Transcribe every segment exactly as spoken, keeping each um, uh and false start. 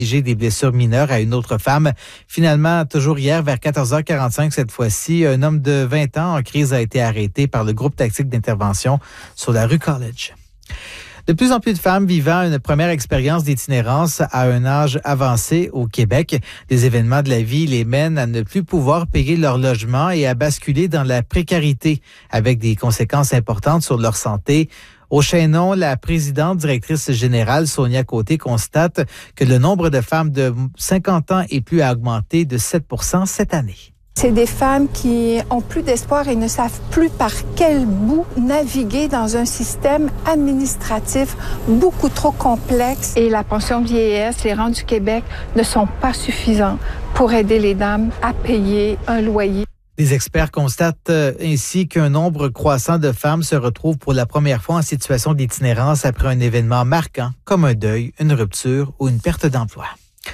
J'ai des blessures mineures à une autre femme. Finalement, toujours hier, vers quatorze heures quarante-cinq cette fois-ci, un homme de vingt ans en crise a été arrêté par le groupe tactique d'intervention sur la rue College. De plus en plus de femmes vivant une première expérience d'itinérance à un âge avancé au Québec. Des événements de la vie les mènent à ne plus pouvoir payer leur logement et à basculer dans la précarité, avec des conséquences importantes sur leur santé. Au Chaînon, la présidente directrice générale, Sonia Côté, constate que le nombre de femmes de cinquante ans et plus a augmenté de sept pour cent cette année. C'est des femmes qui ont plus d'espoir et ne savent plus par quel bout naviguer dans un système administratif beaucoup trop complexe. Et la pension de vieillesse, les rentes du Québec ne sont pas suffisants pour aider les dames à payer un loyer. Les experts constatent ainsi qu'un nombre croissant de femmes se retrouvent pour la première fois en situation d'itinérance après un événement marquant, comme un deuil, une rupture ou une perte d'emploi.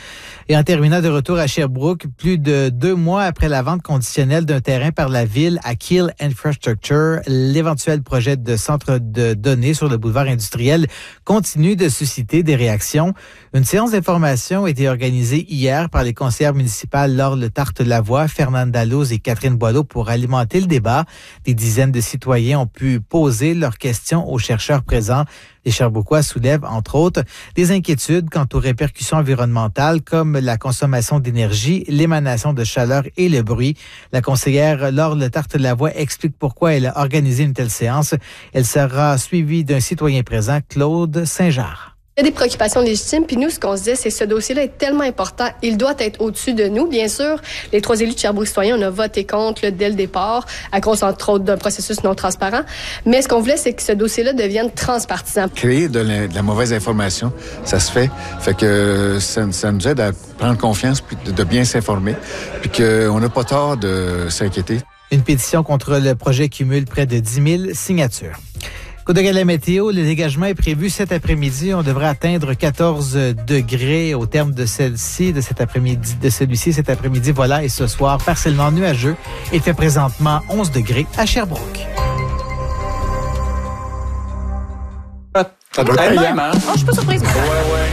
Et en terminant de retour à Sherbrooke, plus de deux mois après la vente conditionnelle d'un terrain par la ville à Keel Infrastructure, l'éventuel projet de centre de données sur le boulevard industriel continue de susciter des réactions. Une séance d'information a été organisée hier par les conseillères municipales Laure Le Tarte-Lavoie, Fernande Dalloz et Catherine Boileau pour alimenter le débat. Des dizaines de citoyens ont pu poser leurs questions aux chercheurs présents. Les Sherbrookois soulèvent, entre autres, des inquiétudes quant aux répercussions environnementales comme la consommation d'énergie, l'émanation de chaleur et le bruit. La conseillère Laure Le Tarte-Lavoie explique pourquoi elle a organisé une telle séance. Elle sera suivie d'un citoyen présent, Claude Saint-Jard. Il y a des préoccupations légitimes, puis nous, ce qu'on se dit, c'est que ce dossier-là est tellement important, il doit être au-dessus de nous. Bien sûr, les trois élus de Sherbrooke citoyens, on a voté contre là, dès le départ, à cause, entre autres, d'un processus non transparent. Mais ce qu'on voulait, c'est que ce dossier-là devienne transpartisan. Créer de la, de la mauvaise information, ça se fait. Fait que ça, ça nous aide à prendre confiance, puis de, de bien s'informer, puis qu'on n'a pas tort de s'inquiéter. Une pétition contre le projet cumule près de dix mille signatures. Coup de la météo, le dégagement est prévu cet après-midi. On devrait atteindre quatorze degrés au terme de celle-ci, de cet après-midi, de celui-ci cet après-midi. Voilà, et ce soir, partiellement nuageux. Il fait présentement onze degrés à Sherbrooke. Ça doit être même, hein? Oh, je suis pas surprise. Ouais, ouais.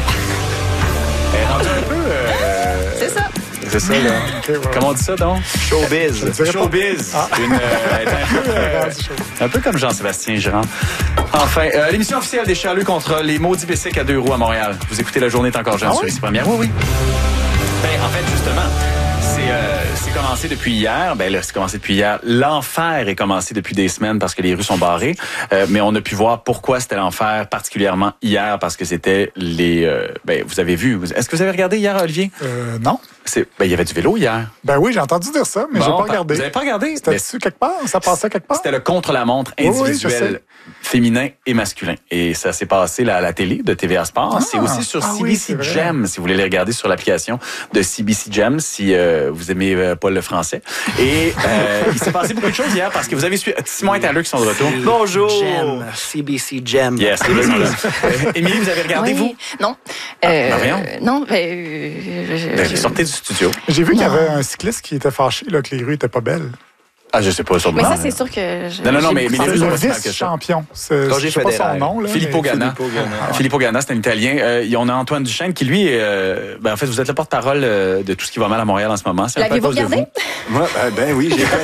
Elle est rendue un peu... Euh... C'est ça. C'est ça, là. Okay, ouais. Comment on dit ça, donc? Showbiz. Showbiz. Ah. Une, euh, est un, peu, euh, un peu comme Jean-Sébastien Girard. Enfin, euh, l'émission officielle des Charrues contre les maudits bicycles à deux roues à Montréal. Vous écoutez La Journée est encore jeune ah, sur oui? Ici Première. Oui, oui. Ben, en fait, justement... C'est, euh, c'est commencé depuis hier. Ben là, c'est commencé depuis hier. L'enfer est commencé depuis des semaines parce que les rues sont barrées. Euh, mais on a pu voir pourquoi c'était l'enfer, particulièrement hier, parce que c'était les... Euh, ben, vous avez vu... Est-ce que vous avez regardé hier, Olivier? Euh, non. C'est, ben, il y avait du vélo hier. Ben oui, j'ai entendu dire ça, mais bon, j'ai pas regardé. Vous n'avez pas regardé? C'était dessus quelque part? Ça passait quelque part? C'était le contre-la-montre individuel oui, oui, féminin et masculin. Et ça s'est passé là, à la télé de T V A Sport. Ah, c'est aussi sur ah, C B C oui, Gem, si vous voulez les regarder sur l'application de C B C Gem, si euh, vous aimez euh, pas le français. Et euh, il s'est passé beaucoup de choses hier parce que vous avez suivi... Simon et Aleux qui sont de retour. Bonjour! Gem, C B C Gem. Yes, C B C Gem. Émilie, vous avez regardé, oui. vous? Non. Ah, euh, Marion? Non, ben... Euh, ben, sortez du studio. J'ai vu qu'il y avait un cycliste qui était fâché là, que les rues étaient pas belles. Ah, je sais pas, sur le Mais moment. ça, c'est sûr que... Je, non, non, non, mais... mais c'est le vice-champion. C'est, je sais pas son nom, là. Filippo Ganna. Filippo Ganna, c'est un Italien. Euh, on a Antoine Duchesne qui, lui, euh, ben, en fait, vous êtes le porte-parole euh, de tout ce qui va mal à Montréal en ce moment. C'est un peu à cause de vous. Moi, ben, ben oui, j'ai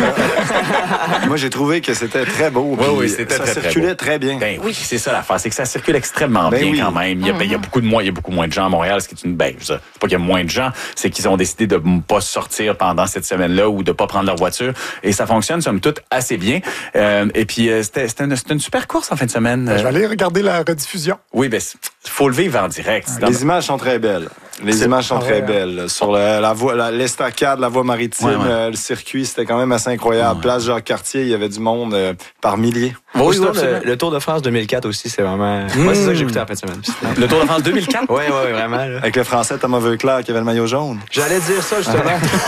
fait, Moi, j'ai trouvé que c'était très beau. Oui, oui, c'était ça très, circulait très, très bien. Ben oui, c'est ça l'affaire. C'est que ça circule extrêmement ben bien oui. quand même. Il y, a, ben, il y a beaucoup de moins, il y a beaucoup moins de gens à Montréal, ce qui est une, ben, c'est pas qu'il y a moins de gens, c'est qu'ils ont décidé de ne pas sortir pendant cette semaine-là ou de pas prendre leur voiture. Et ça fonctionne, somme toute, assez bien. Euh, et puis, euh, c'était, c'était, une, c'était une super course en fin de semaine. Ben, je vais aller regarder la rediffusion. Oui, ben, faut le vivre en direct. Les dans... images sont très belles. Les c'est... images sont ah, très ouais. belles. Sur le, la voie, la, l'estacade, la voie maritime, ouais, ouais. Euh, le circuit, c'était quand même assez incroyable. Ouais. Place Jacques-Cartier, il y avait du monde euh, par milliers. Oui, oui, le, le Tour de France deux mille quatre aussi, c'est vraiment... Mmh. Moi, c'est ça que j'ai écouté en fin de semaine. Le Tour de France deux mille quatre? Oui, oui, oui, vraiment. Là. Avec le Français Thomas Veuclair qui avait le maillot jaune. J'allais dire ça, justement.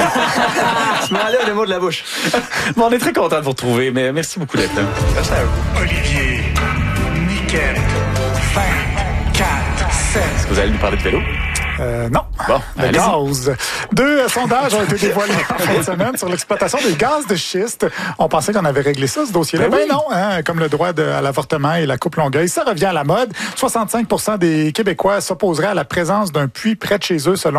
Je m'enlève le mot de la bouche. Bon, on est très content de vous retrouver, mais merci beaucoup d'être là. Merci à vous. Olivier, Niquette, vingt-quatre sept. Est-ce que vous allez nous parler de vélo? Euh, non. Bon, de gaz. Deux euh, sondages ont été dévoilés en fin de semaine sur l'exploitation des gaz de schiste. On pensait qu'on avait réglé ça, ce dossier-là. Ben, oui. ben non, hein, comme le droit de, à l'avortement et la coupe longueuil, ça revient à la mode. soixante-cinq pour cent des Québécois s'opposeraient à la présence d'un puits près de chez eux, selon